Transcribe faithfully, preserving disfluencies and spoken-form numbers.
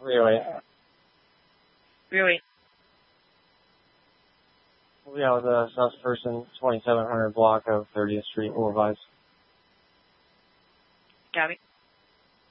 Really? Really? Yeah, with the South Person twenty-seven hundred block of thirtieth Street, Orvise. Got it.